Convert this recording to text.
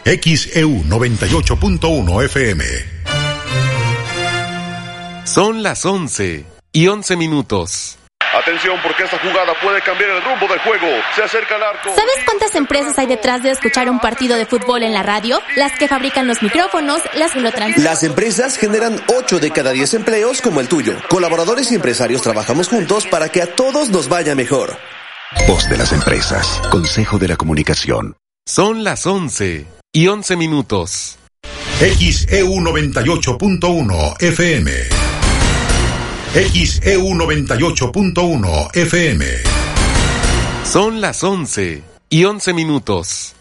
XEU 98.1 FM. Son las 11:11. Atención, porque esta jugada puede cambiar el rumbo del juego. Se acerca al arco. ¿Sabes cuántas empresas hay detrás de escuchar un partido de fútbol en la radio? Las que fabrican los micrófonos, las que lo transmiten. Las empresas generan 8 de cada 10 empleos como el tuyo. Colaboradores y empresarios trabajamos juntos para que a todos nos vaya mejor. Voz de las empresas. Consejo de la Comunicación. Son las 11:11. XEU 98.1 FM. XEU 98.1 FM. Son las 11:11.